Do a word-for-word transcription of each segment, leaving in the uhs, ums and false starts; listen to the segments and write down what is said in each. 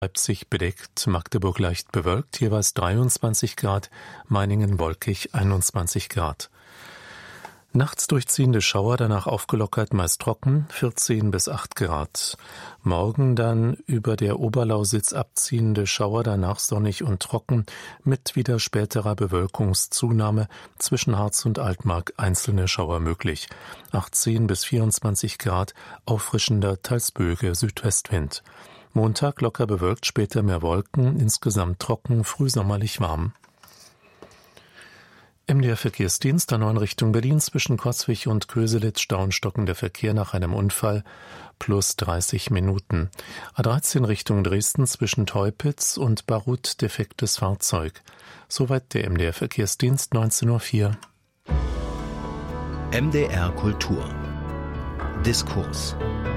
Leipzig bedeckt, Magdeburg leicht bewölkt, jeweils dreiundzwanzig Grad, Meiningen wolkig, einundzwanzig Grad. Nachts durchziehende Schauer, danach aufgelockert, meist trocken, vierzehn bis acht Grad. Morgen dann über der Oberlausitz abziehende Schauer, danach sonnig und trocken, mit wieder späterer Bewölkungszunahme, zwischen Harz und Altmark einzelne Schauer möglich. achtzehn bis vierundzwanzig Grad, auffrischender, teils böige Südwestwind. Montag locker bewölkt, später mehr Wolken, insgesamt trocken, frühsommerlich warm. M D R-Verkehrsdienst der neuen Richtung Berlin zwischen Coswig und Köselitz stauenstockender Verkehr nach einem Unfall plus dreißig Minuten. A dreizehn Richtung Dresden zwischen Teupitz und Barut defektes Fahrzeug. Soweit der M D R-Verkehrsdienst neunzehn Uhr vier. M D R Kultur. Diskurs.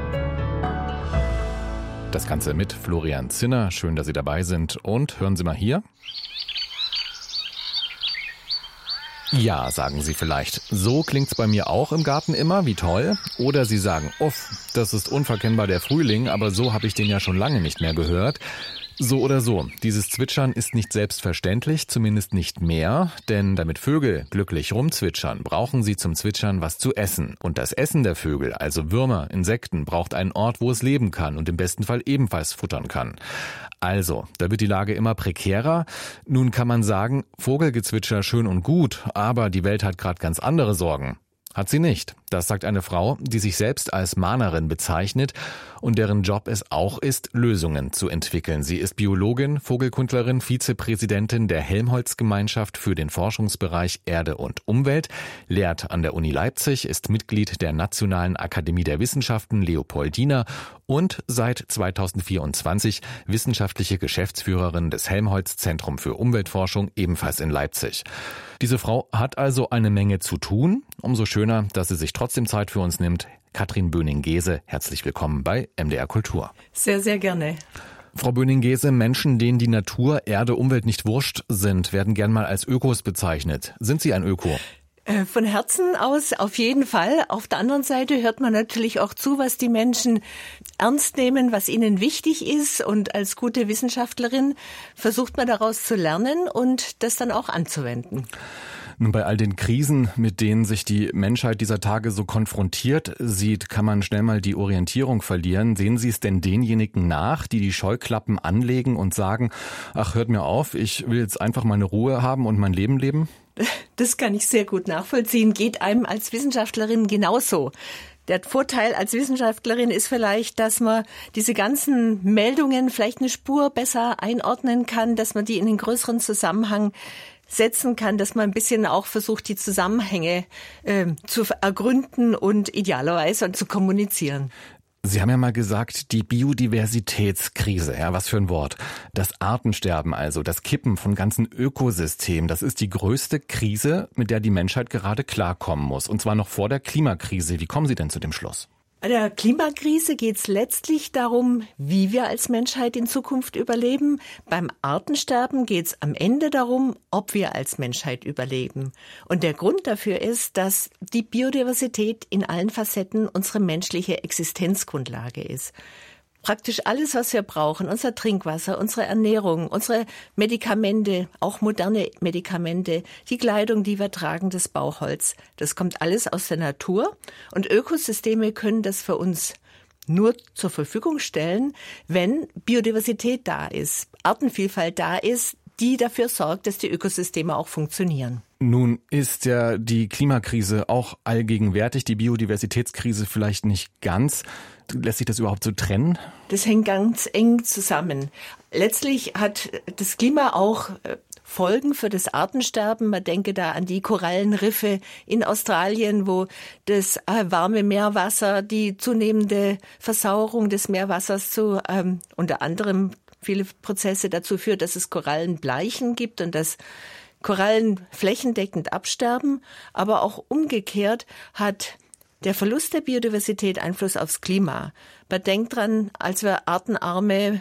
Das Ganze mit Florian Zinner. Schön, dass Sie dabei sind. Und hören Sie mal hier. Ja, sagen Sie vielleicht. So klingt's bei mir auch im Garten immer, wie toll. Oder Sie sagen, uff, das ist unverkennbar der Frühling, aber so habe ich den ja schon lange nicht mehr gehört. So oder so, dieses Zwitschern ist nicht selbstverständlich, zumindest nicht mehr, denn damit Vögel glücklich rumzwitschern, brauchen sie zum Zwitschern was zu essen. Und das Essen der Vögel, also Würmer, Insekten, braucht einen Ort, wo es leben kann und im besten Fall ebenfalls futtern kann. Also, da wird die Lage immer prekärer. Nun kann man sagen, Vogelgezwitscher schön und gut, aber die Welt hat gerade ganz andere Sorgen. Hat sie nicht. Das sagt eine Frau, die sich selbst als Mahnerin bezeichnet und deren Job es auch ist, Lösungen zu entwickeln. Sie ist Biologin, Vogelkundlerin, Vizepräsidentin der Helmholtz-Gemeinschaft für den Forschungsbereich Erde und Umwelt, lehrt an der Uni Leipzig, ist Mitglied der Nationalen Akademie der Wissenschaften Leopoldina und seit zweitausendvierundzwanzig wissenschaftliche Geschäftsführerin des Helmholtz-Zentrum für Umweltforschung, ebenfalls in Leipzig. Diese Frau hat also eine Menge zu tun. Umso schöner, dass sie sich trotzdem Zeit für uns nimmt. Katrin Böning-Gese, herzlich willkommen bei M D R Kultur. Sehr, sehr gerne. Frau Böning-Gese, Menschen, denen die Natur, Erde, Umwelt nicht wurscht sind, werden gern mal als Ökos bezeichnet. Sind Sie ein Öko? Von Herzen aus auf jeden Fall. Auf der anderen Seite hört man natürlich auch zu, was die Menschen ernst nehmen, was ihnen wichtig ist. Und als gute Wissenschaftlerin versucht man daraus zu lernen und das dann auch anzuwenden. Nun, bei all den Krisen, mit denen sich die Menschheit dieser Tage so konfrontiert sieht, kann man schnell mal die Orientierung verlieren. Sehen Sie es denn denjenigen nach, die die Scheuklappen anlegen und sagen, ach, hört mir auf, ich will jetzt einfach meine Ruhe haben und mein Leben leben? Das kann ich sehr gut nachvollziehen. Geht einem als Wissenschaftlerin genauso. Der Vorteil als Wissenschaftlerin ist vielleicht, dass man diese ganzen Meldungen vielleicht eine Spur besser einordnen kann, dass man die in einen größeren Zusammenhang setzen kann, dass man ein bisschen auch versucht, die Zusammenhänge äh, zu ergründen und idealerweise zu kommunizieren. Sie haben ja mal gesagt, die Biodiversitätskrise, ja, was für ein Wort. Das Artensterben also, das Kippen von ganzen Ökosystemen, das ist die größte Krise, mit der die Menschheit gerade klarkommen muss. Und zwar noch vor der Klimakrise. Wie kommen Sie denn zu dem Schluss? Bei der Klimakrise geht es letztlich darum, wie wir als Menschheit in Zukunft überleben. Beim Artensterben geht es am Ende darum, ob wir als Menschheit überleben. Und der Grund dafür ist, dass die Biodiversität in allen Facetten unsere menschliche Existenzgrundlage ist. Praktisch alles, was wir brauchen, unser Trinkwasser, unsere Ernährung, unsere Medikamente, auch moderne Medikamente, die Kleidung, die wir tragen, das Bauholz, das kommt alles aus der Natur. Und Ökosysteme können das für uns nur zur Verfügung stellen, wenn Biodiversität da ist, Artenvielfalt da ist, die dafür sorgt, dass die Ökosysteme auch funktionieren. Nun ist ja die Klimakrise auch allgegenwärtig, die Biodiversitätskrise vielleicht nicht ganz. Lässt sich das überhaupt so trennen? Das hängt ganz eng zusammen. Letztlich hat das Klima auch Folgen für das Artensterben. Man denke da an die Korallenriffe in Australien, wo das warme Meerwasser, die zunehmende Versauerung des Meerwassers zu ähm, unter anderem viele Prozesse dazu führt, dass es Korallenbleichen gibt und dass Korallen flächendeckend absterben. Aber auch umgekehrt hat der Verlust der Biodiversität Einfluss aufs Klima. Man denkt dran, als wir artenarme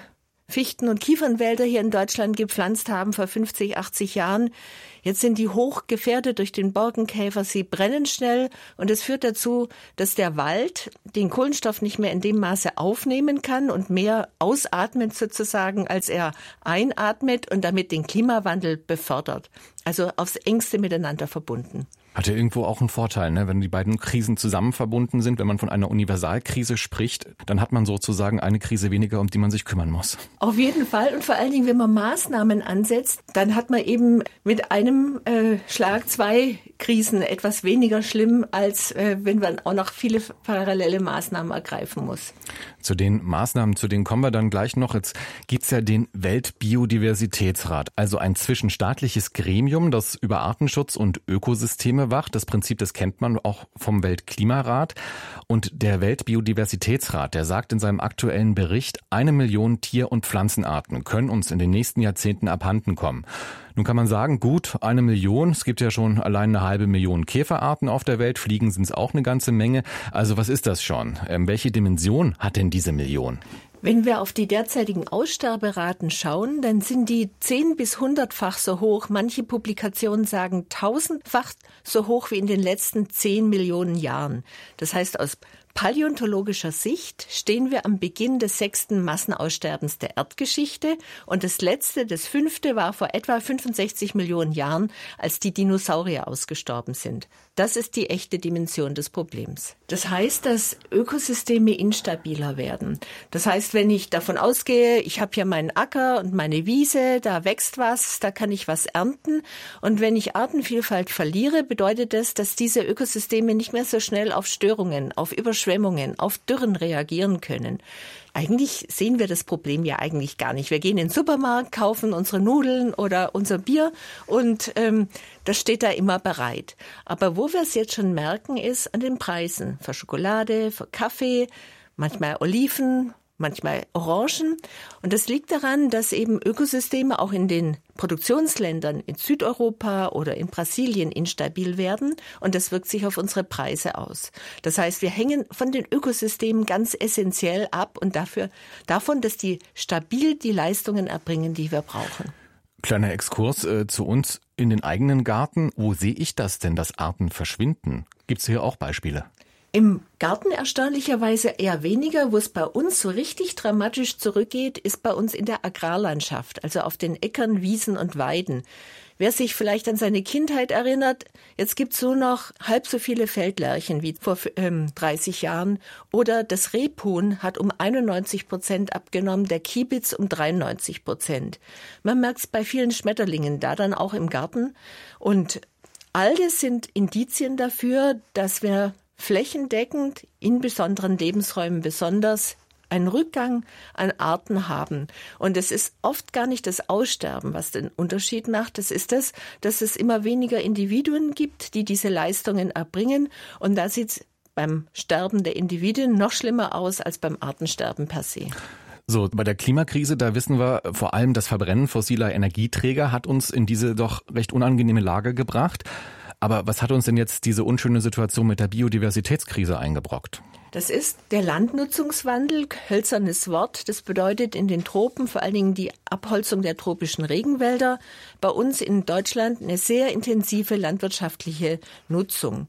Fichten- und Kiefernwälder hier in Deutschland gepflanzt haben vor fünfzig, achtzig Jahren. Jetzt sind die hoch gefährdet durch den Borkenkäfer. Sie brennen schnell und es führt dazu, dass der Wald den Kohlenstoff nicht mehr in dem Maße aufnehmen kann und mehr ausatmet sozusagen, als er einatmet und damit den Klimawandel befördert. Also aufs Engste miteinander verbunden. Hat ja irgendwo auch einen Vorteil, ne? Wenn die beiden Krisen zusammen verbunden sind, wenn man von einer Universalkrise spricht, dann hat man sozusagen eine Krise weniger, um die man sich kümmern muss. Auf jeden Fall und vor allen Dingen, wenn man Maßnahmen ansetzt, dann hat man eben mit einem äh, Schlag zwei Krisen etwas weniger schlimm, als äh, wenn man auch noch viele parallele Maßnahmen ergreifen muss. Zu den Maßnahmen, zu denen kommen wir dann gleich noch. Jetzt gibt's ja den Weltbiodiversitätsrat, also ein zwischenstaatliches Gremium, das über Artenschutz und Ökosysteme wacht. Das Prinzip, das kennt man auch vom Weltklimarat. Und der Weltbiodiversitätsrat, der sagt in seinem aktuellen Bericht, eine Million Tier- und Pflanzenarten können uns in den nächsten Jahrzehnten abhanden kommen. Nun kann man sagen, gut, eine Million, es gibt ja schon allein eine halbe Million Käferarten auf der Welt, Fliegen sind es auch eine ganze Menge. Also was ist das schon? Ähm, welche Dimension hat denn diese Million? Wenn wir auf die derzeitigen Aussterberaten schauen, dann sind die zehn- bis hundertfach so hoch. Manche Publikationen sagen tausendfach so hoch wie in den letzten zehn Millionen Jahren. Das heißt, aus paläontologischer Sicht stehen wir am Beginn des sechsten Massenaussterbens der Erdgeschichte und das letzte, das fünfte, war vor etwa fünfundsechzig Millionen Jahren, als die Dinosaurier ausgestorben sind. Das ist die echte Dimension des Problems. Das heißt, dass Ökosysteme instabiler werden. Das heißt, wenn ich davon ausgehe, ich habe hier meinen Acker und meine Wiese, da wächst was, da kann ich was ernten. Und wenn ich Artenvielfalt verliere, bedeutet das, dass diese Ökosysteme nicht mehr so schnell auf Störungen, auf Überschwemmungen, auf Dürren reagieren können. Eigentlich sehen wir das Problem ja eigentlich gar nicht. Wir gehen in den Supermarkt, kaufen unsere Nudeln oder unser Bier und ähm, das steht da immer bereit. Aber wo wir es jetzt schon merken, ist an den Preisen für Schokolade, für Kaffee, manchmal Oliven, manchmal Orangen. Und das liegt daran, dass eben Ökosysteme auch in den Produktionsländern in Südeuropa oder in Brasilien instabil werden. Und das wirkt sich auf unsere Preise aus. Das heißt, wir hängen von den Ökosystemen ganz essentiell ab und dafür, davon, dass die stabil die Leistungen erbringen, die wir brauchen. Kleiner Exkurs äh, zu uns in den eigenen Garten. Wo sehe ich das denn, dass Arten verschwinden? Gibt es hier auch Beispiele? Im Garten erstaunlicherweise eher weniger. Wo es bei uns so richtig dramatisch zurückgeht, ist bei uns in der Agrarlandschaft, also auf den Äckern, Wiesen und Weiden. Wer sich vielleicht an seine Kindheit erinnert, jetzt gibt's nur noch halb so viele Feldlärchen wie vor ähm, dreißig Jahren. Oder das Rebhuhn hat um einundneunzig Prozent abgenommen, der Kiebitz um dreiundneunzig Prozent. Man merkt's bei vielen Schmetterlingen, da dann auch im Garten. Und all das sind Indizien dafür, dass wir flächendeckend in besonderen Lebensräumen besonders einen Rückgang an Arten haben. Und es ist oft gar nicht das Aussterben, was den Unterschied macht. Es ist das, dass es immer weniger Individuen gibt, die diese Leistungen erbringen. Und da sieht es beim Sterben der Individuen noch schlimmer aus als beim Artensterben per se. So, bei der Klimakrise, da wissen wir vor allem, das Verbrennen fossiler Energieträger hat uns in diese doch recht unangenehme Lage gebracht. Aber was hat uns denn jetzt diese unschöne Situation mit der Biodiversitätskrise eingebrockt? Das ist der Landnutzungswandel, hölzernes Wort. Das bedeutet in den Tropen vor allen Dingen die Abholzung der tropischen Regenwälder. Bei uns in Deutschland eine sehr intensive landwirtschaftliche Nutzung.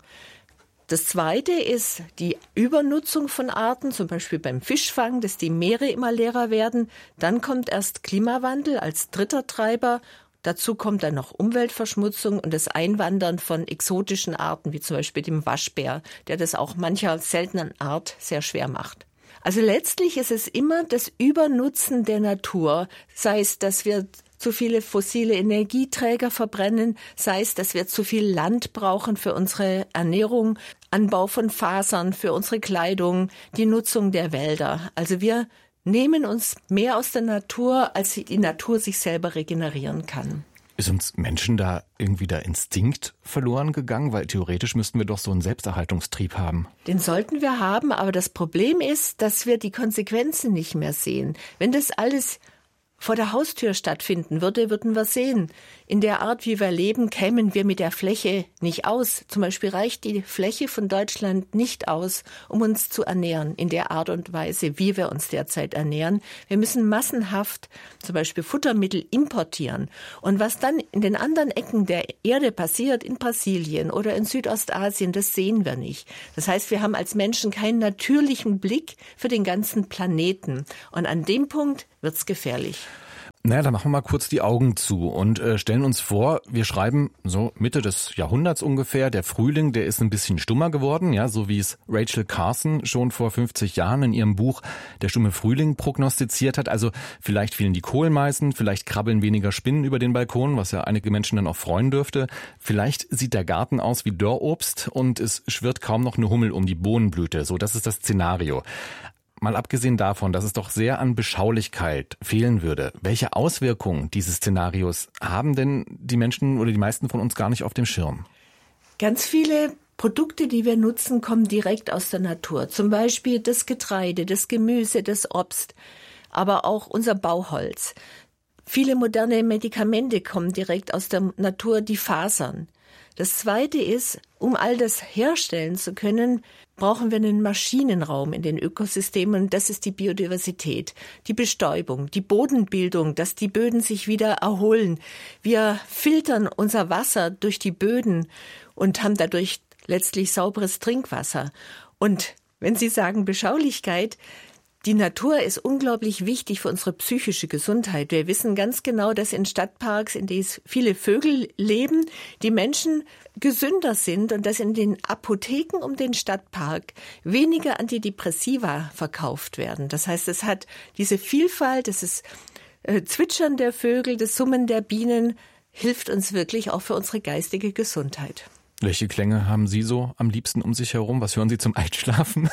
Das Zweite ist die Übernutzung von Arten, zum Beispiel beim Fischfang, dass die Meere immer leerer werden. Dann kommt erst Klimawandel als dritter Treiber. Dazu kommt dann noch Umweltverschmutzung und das Einwandern von exotischen Arten, wie zum Beispiel dem Waschbär, der das auch mancher seltenen Art sehr schwer macht. Also letztlich ist es immer das Übernutzen der Natur, sei es, dass wir zu viele fossile Energieträger verbrennen, sei es, dass wir zu viel Land brauchen für unsere Ernährung, Anbau von Fasern, für unsere Kleidung, die Nutzung der Wälder. Also wir nehmen uns mehr aus der Natur, als die Natur sich selber regenerieren kann. Ist uns Menschen da irgendwie der Instinkt verloren gegangen? Weil theoretisch müssten wir doch so einen Selbsterhaltungstrieb haben. Den sollten wir haben, aber das Problem ist, dass wir die Konsequenzen nicht mehr sehen. Wenn das alles vor der Haustür stattfinden würde, würden wir sehen, in der Art, wie wir leben, kämen wir mit der Fläche nicht aus. Zum Beispiel reicht die Fläche von Deutschland nicht aus, um uns zu ernähren, in der Art und Weise, wie wir uns derzeit ernähren. Wir müssen massenhaft zum Beispiel Futtermittel importieren. Und was dann in den anderen Ecken der Erde passiert, in Brasilien oder in Südostasien, das sehen wir nicht. Das heißt, wir haben als Menschen keinen natürlichen Blick für den ganzen Planeten. Und an dem Punkt wird's gefährlich. Naja, dann machen wir mal kurz die Augen zu und äh, stellen uns vor, wir schreiben so Mitte des Jahrhunderts ungefähr, der Frühling, der ist ein bisschen stummer geworden, ja, so wie es Rachel Carson schon vor fünfzig Jahren in ihrem Buch Der stumme Frühling prognostiziert hat. Also vielleicht fehlen die Kohlmeisen, vielleicht krabbeln weniger Spinnen über den Balkon, was ja einige Menschen dann auch freuen dürfte. Vielleicht sieht der Garten aus wie Dörrobst und es schwirrt kaum noch eine Hummel um die Bohnenblüte. So, das ist das Szenario. Mal abgesehen davon, dass es doch sehr an Beschaulichkeit fehlen würde, welche Auswirkungen dieses Szenarios haben denn die Menschen oder die meisten von uns gar nicht auf dem Schirm? Ganz viele Produkte, die wir nutzen, kommen direkt aus der Natur. Zum Beispiel das Getreide, das Gemüse, das Obst, aber auch unser Bauholz. Viele moderne Medikamente kommen direkt aus der Natur, die Fasern. Das Zweite ist, um all das herstellen zu können, brauchen wir einen Maschinenraum in den Ökosystemen. Das ist die Biodiversität, die Bestäubung, die Bodenbildung, dass die Böden sich wieder erholen. Wir filtern unser Wasser durch die Böden und haben dadurch letztlich sauberes Trinkwasser. Und wenn Sie sagen Beschaulichkeit, die Natur ist unglaublich wichtig für unsere psychische Gesundheit. Wir wissen ganz genau, dass in Stadtparks, in denen viele Vögel leben, die Menschen gesünder sind und dass in den Apotheken um den Stadtpark weniger Antidepressiva verkauft werden. Das heißt, es hat diese Vielfalt, das ist äh, Zwitschern der Vögel, das Summen der Bienen, hilft uns wirklich auch für unsere geistige Gesundheit. Welche Klänge haben Sie so am liebsten um sich herum? Was hören Sie zum Einschlafen?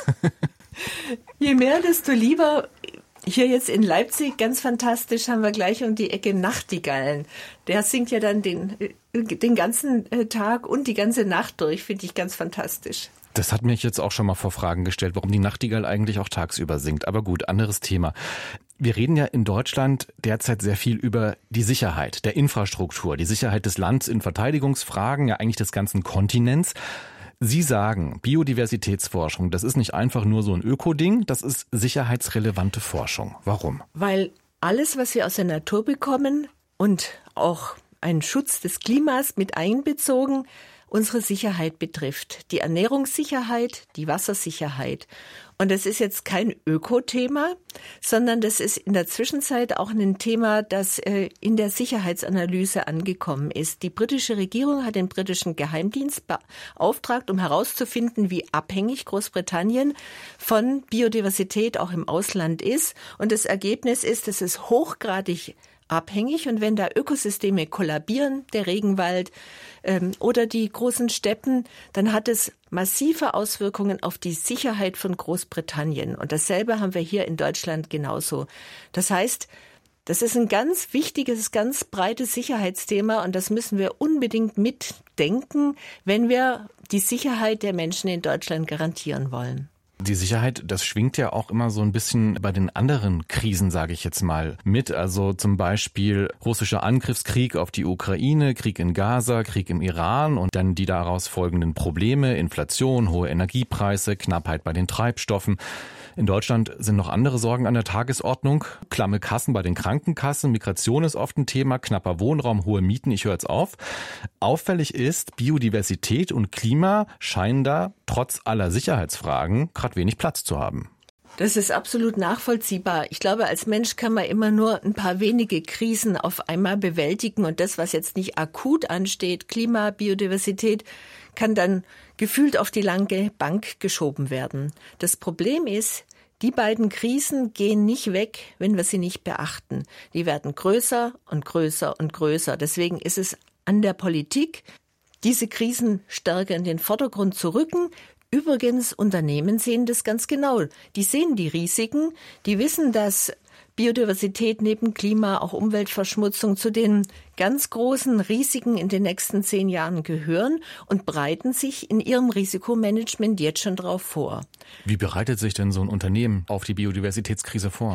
Je mehr, desto lieber. Hier jetzt in Leipzig, ganz fantastisch, haben wir gleich um die Ecke Nachtigallen. Der singt ja dann den, den ganzen Tag und die ganze Nacht durch, finde ich ganz fantastisch. Das hat mich jetzt auch schon mal vor Fragen gestellt, warum die Nachtigall eigentlich auch tagsüber singt. Aber gut, anderes Thema. Wir reden ja in Deutschland derzeit sehr viel über die Sicherheit der Infrastruktur, die Sicherheit des Landes in Verteidigungsfragen, ja eigentlich des ganzen Kontinents. Sie sagen, Biodiversitätsforschung, das ist nicht einfach nur so ein Ökoding, das ist sicherheitsrelevante Forschung. Warum? Weil alles, was wir aus der Natur bekommen und auch einen Schutz des Klimas mit einbezogen, unsere Sicherheit betrifft. Die Ernährungssicherheit, die Wassersicherheit. Und das ist jetzt kein Ökothema, sondern das ist in der Zwischenzeit auch ein Thema, das äh, in der Sicherheitsanalyse angekommen ist. Die britische Regierung hat den britischen Geheimdienst beauftragt, um herauszufinden, wie abhängig Großbritannien von Biodiversität auch im Ausland ist. Und das Ergebnis ist, es ist hochgradig abhängig. Und wenn da Ökosysteme kollabieren, der Regenwald ähm, oder die großen Steppen, dann hat es massive Auswirkungen auf die Sicherheit von Großbritannien. Und dasselbe haben wir hier in Deutschland genauso. Das heißt, das ist ein ganz wichtiges, ganz breites Sicherheitsthema und das müssen wir unbedingt mitdenken, wenn wir die Sicherheit der Menschen in Deutschland garantieren wollen. Die Sicherheit, das schwingt ja auch immer so ein bisschen bei den anderen Krisen, sage ich jetzt mal, mit. Also zum Beispiel russischer Angriffskrieg auf die Ukraine, Krieg in Gaza, Krieg im Iran und dann die daraus folgenden Probleme, Inflation, hohe Energiepreise, Knappheit bei den Treibstoffen. In Deutschland sind noch andere Sorgen an der Tagesordnung. Klamme Kassen bei den Krankenkassen, Migration ist oft ein Thema, knapper Wohnraum, hohe Mieten, ich höre jetzt auf. Auffällig ist, Biodiversität und Klima scheinen da trotz aller Sicherheitsfragen gerade wenig Platz zu haben. Das ist absolut nachvollziehbar. Ich glaube, als Mensch kann man immer nur ein paar wenige Krisen auf einmal bewältigen und das, was jetzt nicht akut ansteht, Klima, Biodiversität, kann dann gefühlt auf die lange Bank geschoben werden. Das Problem ist, die beiden Krisen gehen nicht weg, wenn wir sie nicht beachten. Die werden größer und größer und größer. Deswegen ist es an der Politik, diese Krisen stärker in den Vordergrund zu rücken. Übrigens, Unternehmen sehen das ganz genau. Die sehen die Risiken, die wissen, dass Biodiversität neben Klima, auch Umweltverschmutzung zu den ganz großen Risiken in den nächsten zehn Jahren gehören und bereiten sich in ihrem Risikomanagement jetzt schon darauf vor. Wie bereitet sich denn so ein Unternehmen auf die Biodiversitätskrise vor?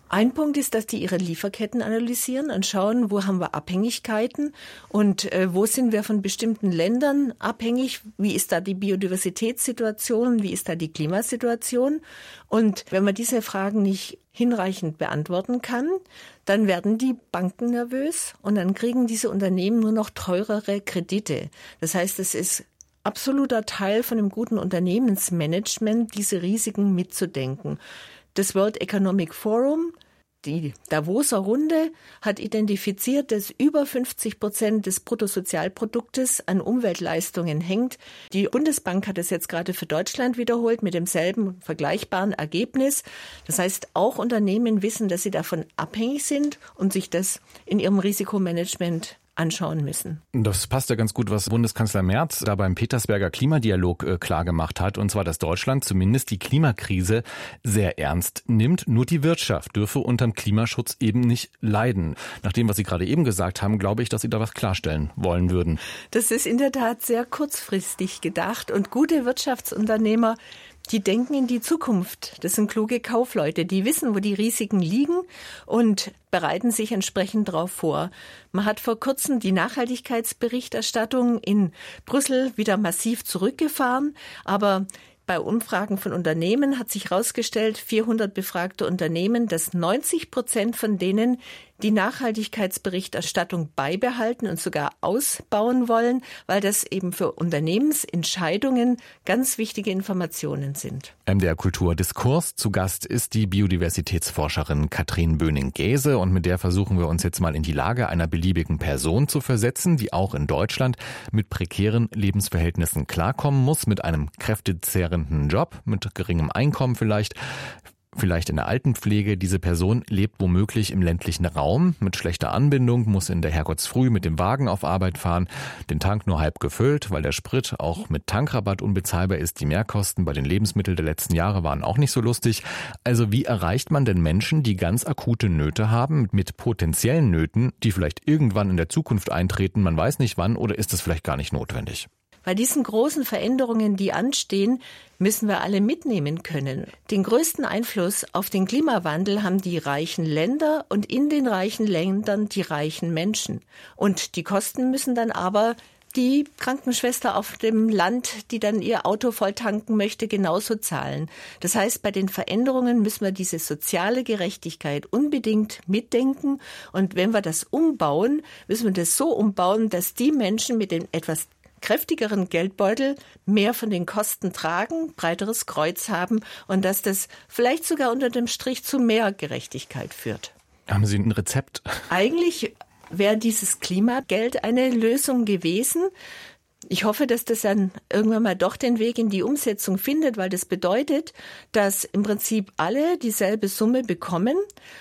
Ein Punkt ist, dass die ihre Lieferketten analysieren und schauen, wo haben wir Abhängigkeiten und äh, wo sind wir von bestimmten Ländern abhängig, wie ist da die Biodiversitätssituation, wie ist da die Klimasituation. Und wenn man diese Fragen nicht hinreichend beantworten kann, dann werden die Banken nervös und dann kriegen diese Unternehmen nur noch teurere Kredite. Das heißt, es ist absoluter Teil von einem guten Unternehmensmanagement, diese Risiken mitzudenken. Das World Economic Forum, die Davoser Runde, hat identifiziert, dass über fünfzig Prozent des Bruttosozialproduktes an Umweltleistungen hängt. Die Bundesbank hat es jetzt gerade für Deutschland wiederholt mit demselben vergleichbaren Ergebnis. Das heißt, auch Unternehmen wissen, dass sie davon abhängig sind und sich das in ihrem Risikomanagement anschauen müssen. Das passt ja ganz gut, was Bundeskanzler Merz da beim Petersberger Klimadialog äh, klargemacht hat, und zwar, dass Deutschland zumindest die Klimakrise sehr ernst nimmt. Nur die Wirtschaft dürfe unterm Klimaschutz eben nicht leiden. Nach dem, was Sie gerade eben gesagt haben, glaube ich, dass Sie da was klarstellen wollen würden. Das ist in der Tat sehr kurzfristig gedacht und gute Wirtschaftsunternehmer, die denken in die Zukunft. Das sind kluge Kaufleute, die wissen, wo die Risiken liegen und bereiten sich entsprechend darauf vor. Man hat vor kurzem die Nachhaltigkeitsberichterstattung in Brüssel wieder massiv zurückgefahren, aber bei Umfragen von Unternehmen hat sich herausgestellt, vierhundert befragte Unternehmen, dass neunzig Prozent von denen die Nachhaltigkeitsberichterstattung beibehalten und sogar ausbauen wollen, weil das eben für Unternehmensentscheidungen ganz wichtige Informationen sind. M D R Kultur Diskurs. Zu Gast ist die Biodiversitätsforscherin Katrin Böning-Gäse, und mit der versuchen wir uns jetzt mal in die Lage einer beliebigen Person zu versetzen, die auch in Deutschland mit prekären Lebensverhältnissen klarkommen muss, mit einem kräftezehrenden Job, mit geringem Einkommen vielleicht. Vielleicht in der Altenpflege. Diese Person lebt womöglich im ländlichen Raum mit schlechter Anbindung, muss in der Herrgottsfrüh mit dem Wagen auf Arbeit fahren, den Tank nur halb gefüllt, weil der Sprit auch mit Tankrabatt unbezahlbar ist. Die Mehrkosten bei den Lebensmitteln der letzten Jahre waren auch nicht so lustig. Also wie erreicht man denn Menschen, die ganz akute Nöte haben, mit potenziellen Nöten, die vielleicht irgendwann in der Zukunft eintreten, man weiß nicht wann, oder ist das vielleicht gar nicht notwendig? Bei diesen großen Veränderungen, die anstehen, müssen wir alle mitnehmen können. Den größten Einfluss auf den Klimawandel haben die reichen Länder und in den reichen Ländern die reichen Menschen. Und die Kosten müssen dann aber die Krankenschwester auf dem Land, die dann ihr Auto voll tanken möchte, genauso zahlen. Das heißt, bei den Veränderungen müssen wir diese soziale Gerechtigkeit unbedingt mitdenken. Und wenn wir das umbauen, müssen wir das so umbauen, dass die Menschen mit den etwas kräftigeren Geldbeutel mehr von den Kosten tragen, breiteres Kreuz haben und dass das vielleicht sogar unter dem Strich zu mehr Gerechtigkeit führt. Haben Sie ein Rezept? Eigentlich wäre dieses Klimageld eine Lösung gewesen. Ich hoffe, dass das dann irgendwann mal doch den Weg in die Umsetzung findet, weil das bedeutet, dass im Prinzip alle dieselbe Summe bekommen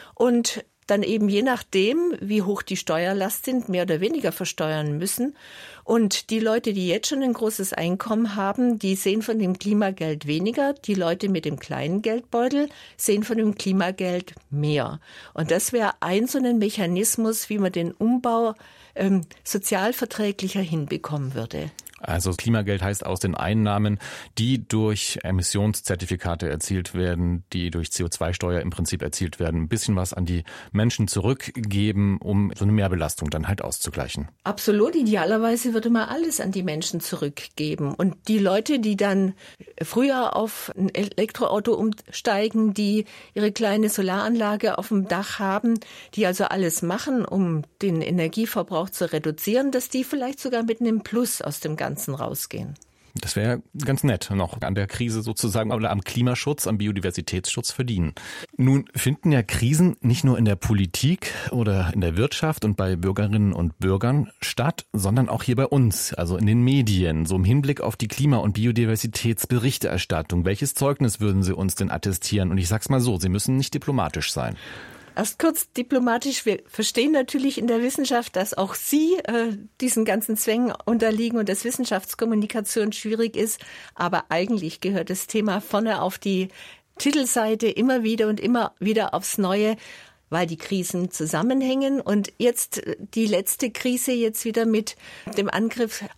und dann eben je nachdem, wie hoch die Steuerlast sind, mehr oder weniger versteuern müssen. Und die Leute, die jetzt schon ein großes Einkommen haben, die sehen von dem Klimageld weniger. Die Leute mit dem kleinen Geldbeutel sehen von dem Klimageld mehr. Und das wäre ein so ein Mechanismus, wie man den Umbau ähm, sozialverträglicher hinbekommen würde. Also Klimageld heißt aus den Einnahmen, die durch Emissionszertifikate erzielt werden, die durch C O zwei Steuer im Prinzip erzielt werden, ein bisschen was an die Menschen zurückgeben, um so eine Mehrbelastung dann halt auszugleichen. Absolut. Idealerweise würde man alles an die Menschen zurückgeben. Und die Leute, die dann früher auf ein Elektroauto umsteigen, die ihre kleine Solaranlage auf dem Dach haben, die also alles machen, um den Energieverbrauch zu reduzieren, dass die vielleicht sogar mit einem Plus aus dem Ganzen rausgehen. Das wäre ganz nett, noch an der Krise sozusagen oder am Klimaschutz, am Biodiversitätsschutz verdienen. Nun finden ja Krisen nicht nur in der Politik oder in der Wirtschaft und bei Bürgerinnen und Bürgern statt, sondern auch hier bei uns, also in den Medien, so im Hinblick auf die Klima- und Biodiversitätsberichterstattung. Welches Zeugnis würden Sie uns denn attestieren? Und ich sag's mal so, Sie müssen nicht diplomatisch sein. Erst kurz diplomatisch, wir verstehen natürlich in der Wissenschaft, dass auch Sie äh, diesen ganzen Zwängen unterliegen und dass Wissenschaftskommunikation schwierig ist. Aber eigentlich gehört das Thema vorne auf die Titelseite immer wieder und immer wieder aufs Neue, weil die Krisen zusammenhängen. Und jetzt die letzte Krise jetzt wieder mit dem Angriff auf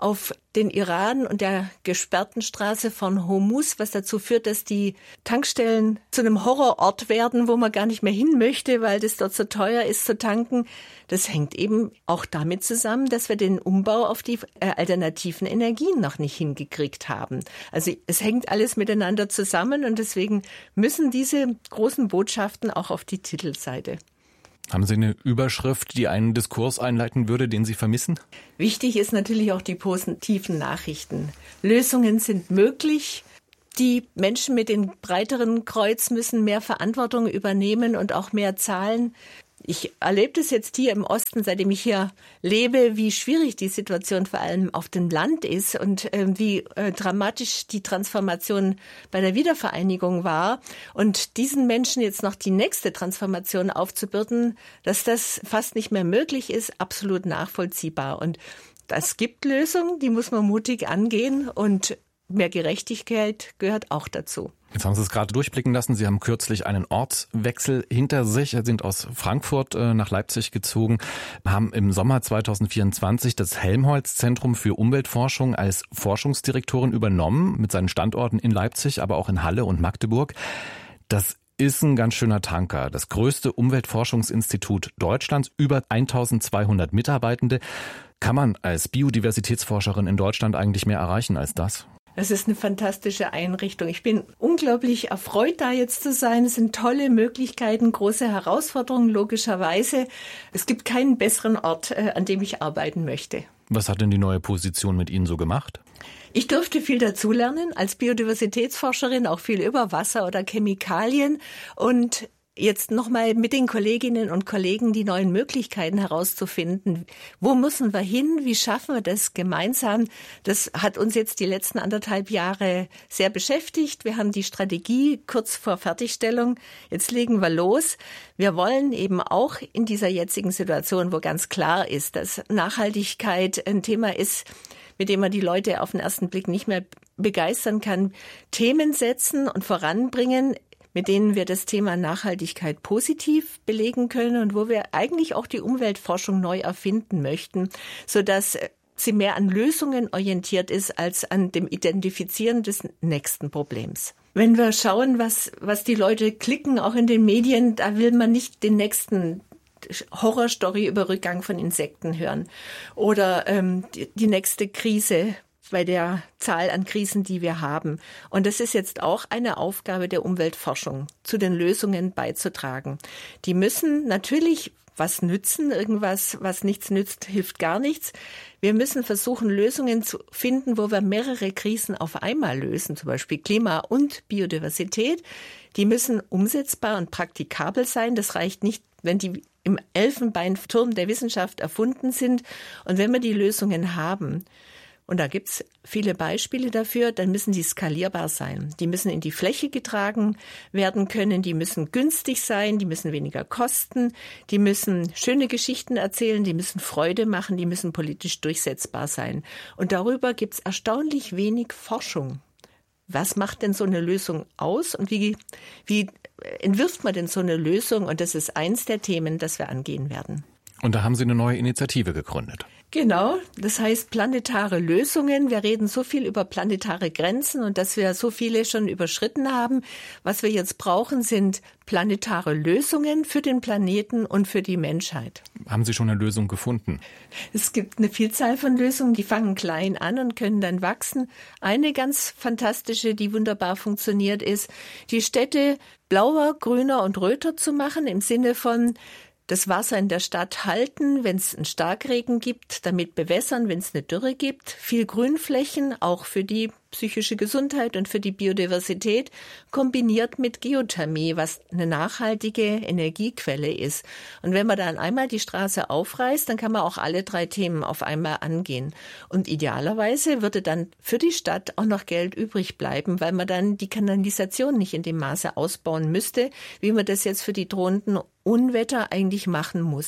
den Iran und der gesperrten Straße von Hormuz, was dazu führt, dass die Tankstellen zu einem Horrorort werden, wo man gar nicht mehr hin möchte, weil das dort so teuer ist zu tanken. Das hängt eben auch damit zusammen, dass wir den Umbau auf die äh, alternativen Energien noch nicht hingekriegt haben. Also es hängt alles miteinander zusammen und deswegen müssen diese großen Botschaften auch auf die Titelseite. Haben Sie eine Überschrift, die einen Diskurs einleiten würde, den Sie vermissen? Wichtig ist natürlich auch die positiven Nachrichten. Lösungen sind möglich. Die Menschen mit dem breiteren Kreuz müssen mehr Verantwortung übernehmen und auch mehr zahlen. Ich erlebe das jetzt hier im Osten, seitdem ich hier lebe, wie schwierig die Situation vor allem auf dem Land ist und äh, wie äh, dramatisch die Transformation bei der Wiedervereinigung war. Und diesen Menschen jetzt noch die nächste Transformation aufzubürden, dass das fast nicht mehr möglich ist, absolut nachvollziehbar. Und es gibt Lösungen, die muss man mutig angehen und mehr Gerechtigkeit gehört auch dazu. Jetzt haben Sie es gerade durchblicken lassen. Sie haben kürzlich einen Ortswechsel hinter sich, sind aus Frankfurt nach Leipzig gezogen, haben im Sommer zweitausendvierundzwanzig das Helmholtz-Zentrum für Umweltforschung als Forschungsdirektorin übernommen, mit seinen Standorten in Leipzig, aber auch in Halle und Magdeburg. Das ist ein ganz schöner Tanker. Das größte Umweltforschungsinstitut Deutschlands, über eintausendzweihundert Mitarbeitende. Kann man als Biodiversitätsforscherin in Deutschland eigentlich mehr erreichen als das? Das ist eine fantastische Einrichtung. Ich bin unglaublich erfreut, da jetzt zu sein. Es sind tolle Möglichkeiten, große Herausforderungen, logischerweise. Es gibt keinen besseren Ort, an dem ich arbeiten möchte. Was hat denn die neue Position mit Ihnen so gemacht? Ich durfte viel dazulernen als Biodiversitätsforscherin, auch viel über Wasser oder Chemikalien und jetzt nochmal mit den Kolleginnen und Kollegen die neuen Möglichkeiten herauszufinden. Wo müssen wir hin? Wie schaffen wir das gemeinsam? Das hat uns jetzt die letzten anderthalb Jahre sehr beschäftigt. Wir haben die Strategie kurz vor Fertigstellung. Jetzt legen wir los. Wir wollen eben auch in dieser jetzigen Situation, wo ganz klar ist, dass Nachhaltigkeit ein Thema ist, mit dem man die Leute auf den ersten Blick nicht mehr begeistern kann, Themen setzen und voranbringen, mit denen wir das Thema Nachhaltigkeit positiv belegen können und wo wir eigentlich auch die Umweltforschung neu erfinden möchten, sodass sie mehr an Lösungen orientiert ist als an dem Identifizieren des nächsten Problems. Wenn wir schauen, was, was die Leute klicken, auch in den Medien, da will man nicht den nächsten Horrorstory über Rückgang von Insekten hören oder ähm, die, die nächste Krise bei der Zahl an Krisen, die wir haben. Und das ist jetzt auch eine Aufgabe der Umweltforschung, zu den Lösungen beizutragen. Die müssen natürlich was nützen, irgendwas, was nichts nützt, hilft gar nichts. Wir müssen versuchen, Lösungen zu finden, wo wir mehrere Krisen auf einmal lösen, zum Beispiel Klima und Biodiversität. Die müssen umsetzbar und praktikabel sein. Das reicht nicht, wenn die im Elfenbeinturm der Wissenschaft erfunden sind. Und wenn wir die Lösungen haben, und da gibt's viele Beispiele dafür, dann müssen die skalierbar sein. Die müssen in die Fläche getragen werden können, die müssen günstig sein, die müssen weniger kosten, die müssen schöne Geschichten erzählen, die müssen Freude machen, die müssen politisch durchsetzbar sein. Und darüber gibt's erstaunlich wenig Forschung. Was macht denn so eine Lösung aus und wie, wie entwirft man denn so eine Lösung? Und das ist eins der Themen, das wir angehen werden. Und da haben Sie eine neue Initiative gegründet. Genau, das heißt planetare Lösungen. Wir reden so viel über planetare Grenzen und dass wir so viele schon überschritten haben. Was wir jetzt brauchen, sind planetare Lösungen für den Planeten und für die Menschheit. Haben Sie schon eine Lösung gefunden? Es gibt eine Vielzahl von Lösungen, die fangen klein an und können dann wachsen. Eine ganz fantastische, die wunderbar funktioniert, ist, die Städte blauer, grüner und röter zu machen, im Sinne von das Wasser in der Stadt halten, wenn es einen Starkregen gibt, damit bewässern, wenn es eine Dürre gibt. Viel Grünflächen, auch für die psychische Gesundheit und für die Biodiversität, kombiniert mit Geothermie, was eine nachhaltige Energiequelle ist. Und wenn man dann einmal die Straße aufreißt, dann kann man auch alle drei Themen auf einmal angehen. Und idealerweise würde dann für die Stadt auch noch Geld übrig bleiben, weil man dann die Kanalisation nicht in dem Maße ausbauen müsste, wie man das jetzt für die drohenden Unwetter eigentlich machen muss.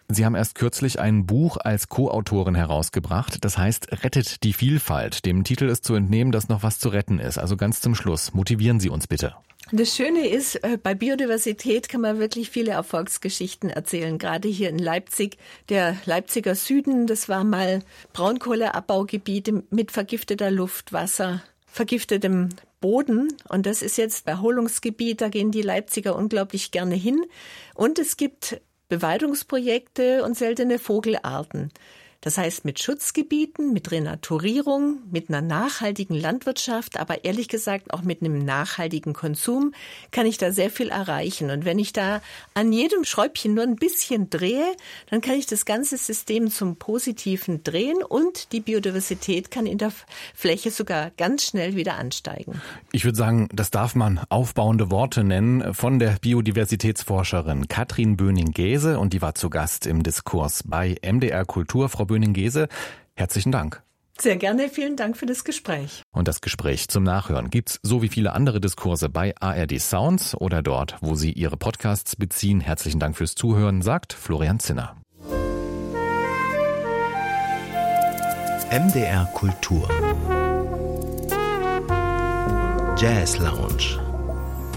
Sie haben erst kürzlich ein Buch als Co-Autorin herausgebracht, das heißt Rettet die Vielfalt. Dem Titel ist zu entnehmen, dass noch was zu retten ist. Also ganz zum Schluss, motivieren Sie uns bitte. Das Schöne ist, bei Biodiversität kann man wirklich viele Erfolgsgeschichten erzählen. Gerade hier in Leipzig, der Leipziger Süden, das war mal Braunkohleabbaugebiete mit vergifteter Luft, Wasser, vergiftetem Boden. Und das ist jetzt Erholungsgebiet, da gehen die Leipziger unglaublich gerne hin. Und es gibt Bewaldungsprojekte und seltene Vogelarten. Das heißt mit Schutzgebieten, mit Renaturierung, mit einer nachhaltigen Landwirtschaft, aber ehrlich gesagt auch mit einem nachhaltigen Konsum kann ich da sehr viel erreichen. Und wenn ich da an jedem Schräubchen nur ein bisschen drehe, dann kann ich das ganze System zum Positiven drehen und die Biodiversität kann in der Fläche sogar ganz schnell wieder ansteigen. Ich würde sagen, das darf man aufbauende Worte nennen von der Biodiversitätsforscherin Katrin Böning-Gäse und die war zu Gast im Diskurs bei M D R Kultur. Frau Böning-Gäse, herzlichen Dank. Sehr gerne, vielen Dank für das Gespräch. Und das Gespräch zum Nachhören gibt's so wie viele andere Diskurse bei A R D Sounds oder dort, wo Sie Ihre Podcasts beziehen. Herzlichen Dank fürs Zuhören, sagt Florian Zinner. M D R Kultur Jazz Lounge.